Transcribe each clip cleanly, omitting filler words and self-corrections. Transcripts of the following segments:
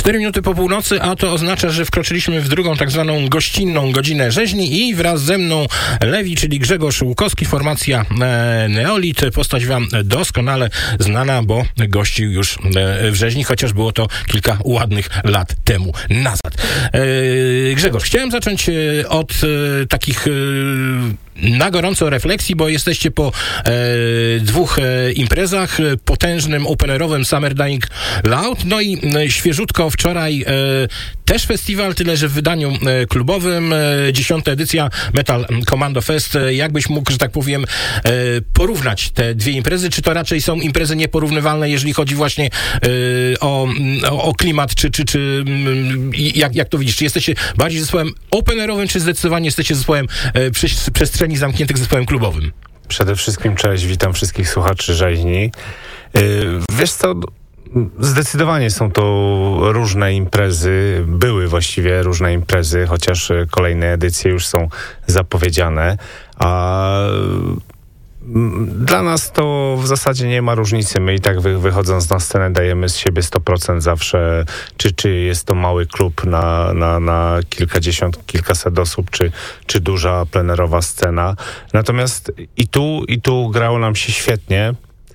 4 minuty po północy, a to oznacza, że wkroczyliśmy w drugą tak zwaną gościnną godzinę rzeźni i wraz ze mną Lewi, czyli Grzegorz Łukowski, formacja Neolit, postać wam doskonale znana, bo gościł już w rzeźni, chociaż było to kilka ładnych lat temu nazad. Grzegorz, chciałem zacząć od takich na gorąco refleksji, bo jesteście po dwóch imprezach, potężnym openerowym Summer Dying Loud, no i świeżutko wczoraj też festiwal, tyle że w wydaniu klubowym, 10. edycja Metal Commando Fest. Jakbyś mógł, że tak powiem, porównać te dwie imprezy? Czy to raczej są imprezy nieporównywalne, jeżeli chodzi właśnie o klimat, czy jak to widzisz? Czy jesteście bardziej zespołem openerowym, czy zdecydowanie jesteście zespołem przestrzeni zamkniętych, zespołem klubowym? Przede wszystkim cześć, witam wszystkich słuchaczy rzeźni. Wiesz co, zdecydowanie są to różne imprezy, były właściwie różne imprezy, chociaż kolejne edycje już są zapowiedziane, a dla nas to w zasadzie nie ma różnicy. My i tak wychodząc na scenę dajemy z siebie 100% zawsze, czy jest to mały klub na kilkadziesiąt, kilkaset osób, czy duża plenerowa scena. Natomiast i tu grało nam się świetnie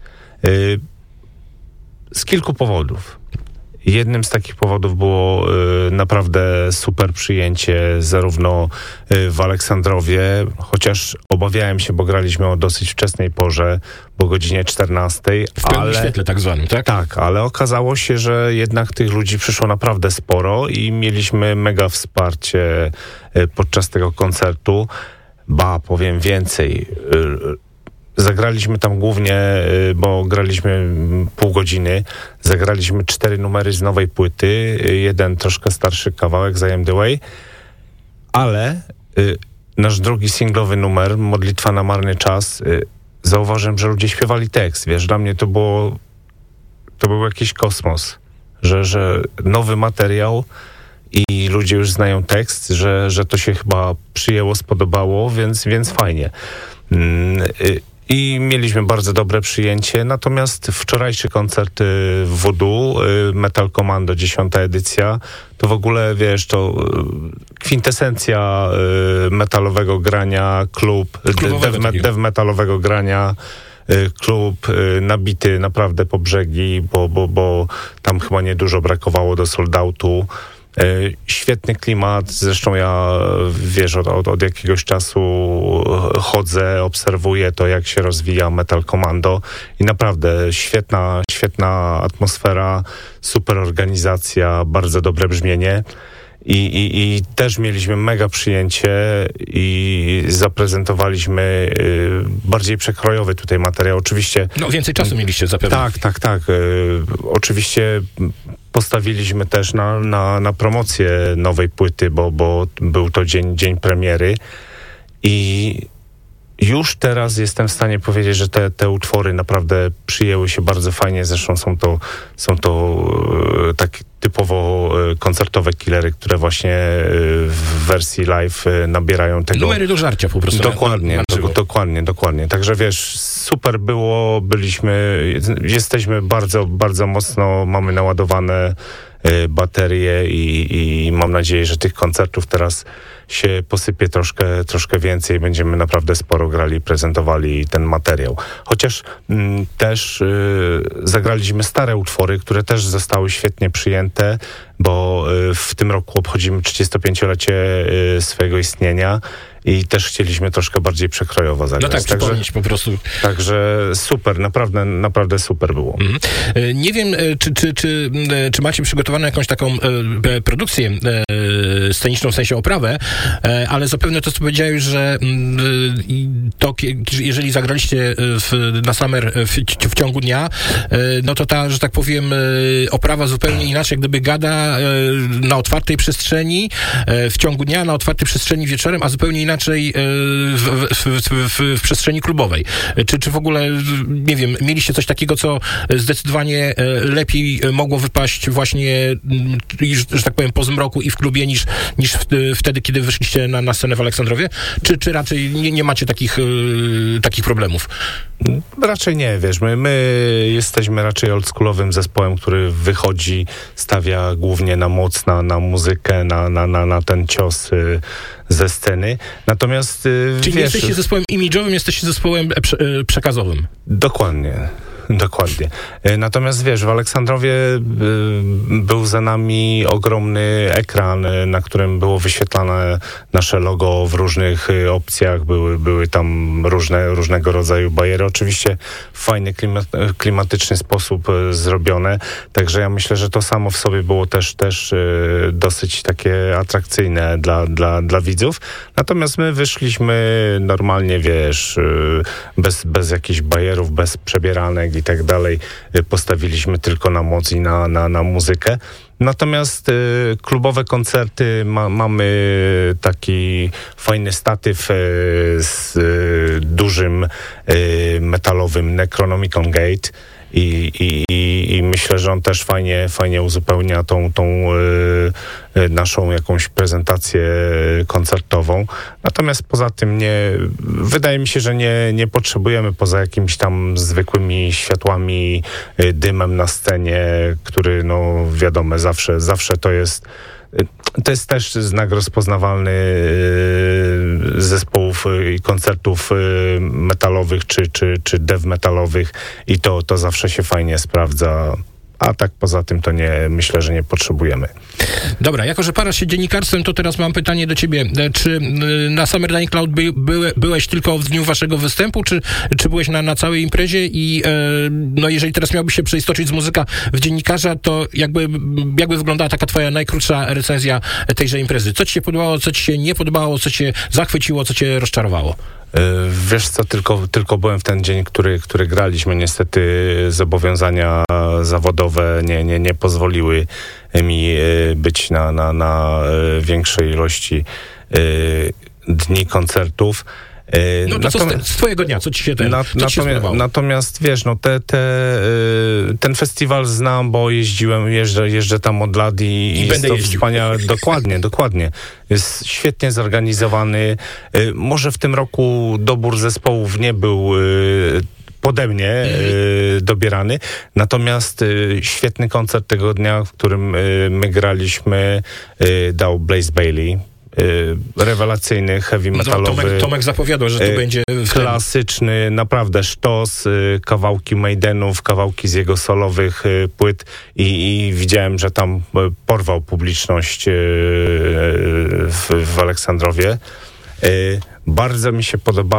z kilku powodów. Jednym z takich powodów było naprawdę super przyjęcie zarówno w Aleksandrowie, chociaż obawiałem się, bo graliśmy o dosyć wczesnej porze, po godzinie 14. W pełnym świetle tak zwanym, tak? Tak, ale okazało się, że jednak tych ludzi przyszło naprawdę sporo i mieliśmy mega wsparcie podczas tego koncertu. Powiem więcej. Zagraliśmy tam głównie, bo graliśmy pół godziny, zagraliśmy 4 numery z nowej płyty, jeden troszkę starszy kawałek, I Am The Way, ale nasz drugi singlowy numer, Modlitwa na marny czas, zauważyłem, że ludzie śpiewali tekst, wiesz, dla mnie to był jakiś kosmos, że nowy materiał i ludzie już znają tekst, że to się chyba przyjęło, spodobało, więc fajnie. I mieliśmy bardzo dobre przyjęcie, natomiast wczorajszy koncert w Voodoo, Metal Commando 10. edycja, to w ogóle, wiesz, to kwintesencja metalowego grania, klub, dev metalowego grania, klub nabity naprawdę po brzegi, bo tam chyba niedużo brakowało do sold outu. Świetny klimat, zresztą ja, wiesz, od jakiegoś czasu chodzę, obserwuję to, jak się rozwija Metal Commando i naprawdę świetna atmosfera, super organizacja, bardzo dobre brzmienie. I też mieliśmy mega przyjęcie i zaprezentowaliśmy bardziej przekrojowy tutaj materiał. Oczywiście... No więcej czasu mieliście zapewne. Tak. Oczywiście postawiliśmy też na promocję nowej płyty, bo był to dzień premiery i już teraz jestem w stanie powiedzieć, że te utwory naprawdę przyjęły się bardzo fajnie. Zresztą są to tak typowo koncertowe killery, które właśnie w wersji live nabierają tego... Numery do żarcia po prostu. Dokładnie. Także wiesz, super było, jesteśmy bardzo, bardzo mocno, mamy naładowane baterie i mam nadzieję, że tych koncertów teraz się posypie troszkę więcej. Będziemy naprawdę sporo grali, prezentowali ten materiał. Chociaż też zagraliśmy stare utwory, które też zostały świetnie przyjęte, bo w tym roku obchodzimy 35-lecie swojego istnienia i też chcieliśmy troszkę bardziej przekrojowo zagrać. No tak, przypomnieć po prostu. Także super, naprawdę super było. Nie wiem, czy macie przygotowaną jakąś taką produkcję sceniczną, w sensie oprawę, ale zapewne to, co powiedziałeś, że to, jeżeli zagraliście na Summer w ciągu dnia, no to ta, że tak powiem, oprawa zupełnie inaczej, jak gdyby gada na otwartej przestrzeni w ciągu dnia, na otwartej przestrzeni wieczorem, a zupełnie inaczej inaczej w przestrzeni klubowej? Czy w ogóle, nie wiem, mieliście coś takiego, co zdecydowanie lepiej mogło wypaść właśnie, że tak powiem, po zmroku i w klubie niż wtedy, kiedy wyszliście na scenę w Aleksandrowie? Czy raczej nie macie takich problemów? Raczej nie, wiesz, my jesteśmy raczej oldschoolowym zespołem, który wychodzi, stawia głównie na moc, na muzykę, na ten cios ze sceny. Natomiast czyli nie jesteście zespołem imidżowym, jesteście zespołem przekazowym. Dokładnie. Natomiast wiesz, w Aleksandrowie był za nami ogromny ekran, na którym było wyświetlane nasze logo w różnych opcjach, były tam różnego rodzaju bariery, oczywiście w fajny, klimatyczny sposób zrobione, także ja myślę, że to samo w sobie było też dosyć takie atrakcyjne dla widzów, natomiast my wyszliśmy normalnie, wiesz, bez jakichś barierów, bez przebierane i tak dalej, postawiliśmy tylko na moc i na muzykę. Natomiast klubowe koncerty mamy taki fajny statyw z dużym metalowym Necronomicon Gate i myślę, że on też fajnie uzupełnia tą naszą jakąś prezentację koncertową. Natomiast poza tym wydaje mi się, że nie potrzebujemy poza jakimiś tam zwykłymi światłami, dymem na scenie, który, no wiadomo, zawsze to jest też znak rozpoznawalny zespołów i koncertów metalowych czy death metalowych i to zawsze się fajnie sprawdza. A tak poza tym to myślę, że nie potrzebujemy. Dobra, jako że parasz się dziennikarstwem, to teraz mam pytanie do ciebie. Czy na Summer Dying Cloud byłeś tylko w dniu waszego występu, czy byłeś na całej imprezie i no jeżeli teraz miałbyś się przeistoczyć z muzyka w dziennikarza, to jakby wyglądała taka twoja najkrótsza recenzja tejże imprezy? Co ci się podobało, co ci się nie podobało, co cię zachwyciło, co cię rozczarowało? Wiesz co, tylko byłem w ten dzień, który graliśmy. Niestety zobowiązania zawodowe nie pozwoliły mi być na większej ilości dni koncertów. No to co z twojego dnia? Co ci się podobało? Natomiast wiesz, no ten festiwal znam, bo jeżdżę tam od lat i jest to wspaniale. Dokładnie. Jest świetnie zorganizowany. Może w tym roku dobór zespołów nie był pode mnie dobierany. Natomiast świetny koncert tego dnia, w którym my graliśmy, dał Blaze Bayley. Rewelacyjny, heavy metalowy. Tomek zapowiadał, że to będzie klasyczny, naprawdę sztos, kawałki Maidenów, kawałki z jego solowych płyt i widziałem, że tam porwał publiczność w Aleksandrowie. Bardzo mi się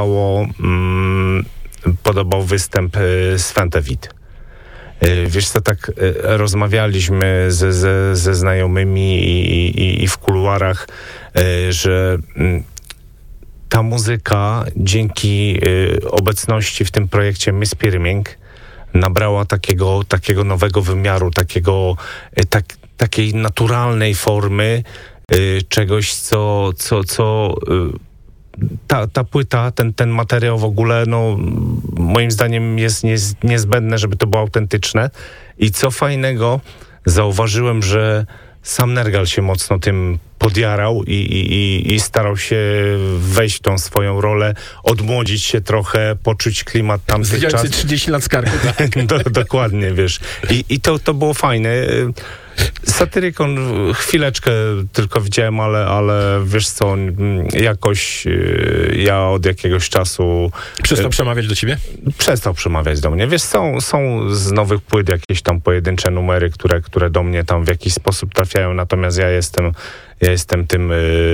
podobał występ Svantevit. Wiesz co, tak rozmawialiśmy ze znajomymi i w kuluarach, że ta muzyka dzięki obecności w tym projekcie Miss Pirming nabrała takiego nowego wymiaru, takiej naturalnej formy, czegoś, co ta płyta, ten materiał w ogóle, no moim zdaniem jest niezbędne, żeby to było autentyczne. I co fajnego, zauważyłem, że sam Nergal się mocno tym podjarał i starał się wejść w tą swoją rolę, odmłodzić się trochę, poczuć klimat tamtych czasów. 30 lat z karku, tak? Dokładnie, wiesz. I to było fajne. Satyricon chwileczkę tylko widziałem, ale wiesz co, jakoś ja od jakiegoś czasu... Przestał przemawiać do ciebie? Przestał przemawiać do mnie. Wiesz, są z nowych płyt jakieś tam pojedyncze numery, które do mnie tam w jakiś sposób trafiają, natomiast ja jestem tym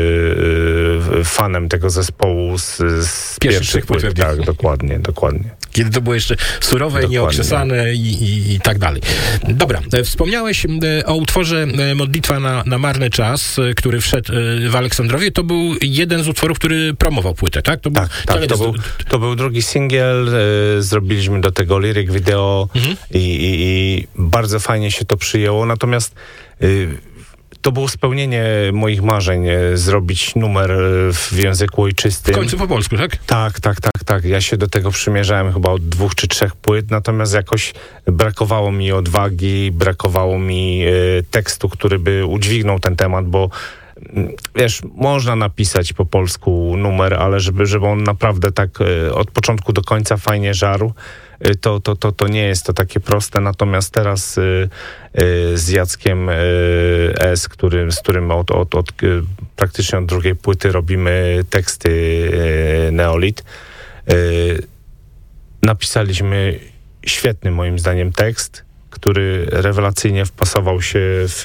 fanem tego zespołu z pierwszych płyt. Tak, dokładnie. Kiedy to było jeszcze surowe, nieokrzesane i tak dalej. Dobra, wspomniałeś o utworze Modlitwa na marny czas, który wszedł w Aleksandrowie. To był jeden z utworów, który promował płytę, tak? To był drugi singiel, zrobiliśmy do tego lyric video i bardzo fajnie się to przyjęło, natomiast to było spełnienie moich marzeń, zrobić numer w języku ojczystym. W końcu po polsku, tak? Tak. Ja się do tego przymierzałem chyba od 2 czy 3 płyt, natomiast jakoś brakowało mi odwagi, brakowało mi tekstu, który by udźwignął ten temat, bo wiesz, można napisać po polsku numer, ale żeby on naprawdę tak od początku do końca fajnie żarł, to nie jest to takie proste. Natomiast teraz z Jackiem S., z którym od praktycznie od drugiej płyty robimy teksty Neolit, napisaliśmy świetny moim zdaniem tekst, który rewelacyjnie wpasował się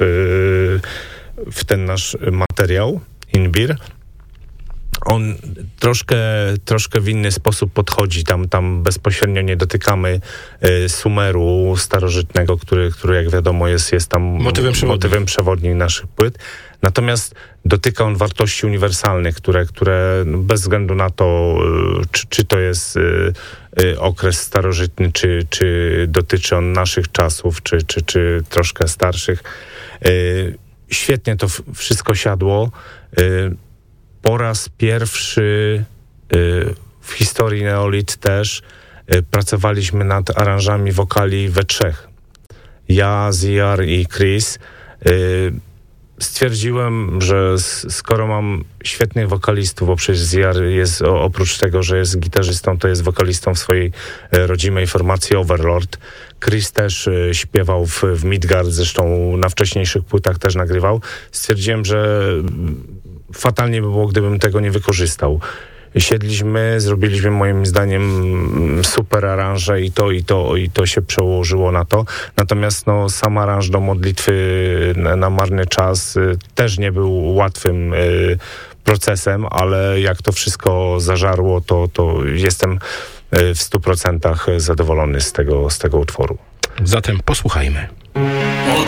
w ten nasz materiał Inbir. On troszkę w inny sposób podchodzi. Tam bezpośrednio nie dotykamy Sumeru starożytnego, który jak wiadomo jest tam motywem przewodnim naszych płyt. Natomiast dotyka on wartości uniwersalnych, które bez względu na to, czy to jest okres starożytny, czy dotyczy on naszych czasów, czy troszkę starszych. Świetnie to wszystko siadło. Po raz pierwszy w historii Neolit też pracowaliśmy nad aranżami wokali we 3. Ja, Ziar i Chris. Stwierdziłem, że skoro mam świetnych wokalistów, bo przecież Ziar jest oprócz tego, że jest gitarzystą, to jest wokalistą w swojej rodzimej formacji Overlord. Chris też śpiewał w Midgard, zresztą na wcześniejszych płytach też nagrywał. Stwierdziłem, że fatalnie by było, gdybym tego nie wykorzystał. Siedliśmy, zrobiliśmy moim zdaniem super aranże i to się przełożyło na to. Natomiast sam aranż do modlitwy na marny czas też nie był łatwym procesem, ale jak to wszystko zażarło, to jestem w 100% zadowolony z tego utworu. Zatem posłuchajmy.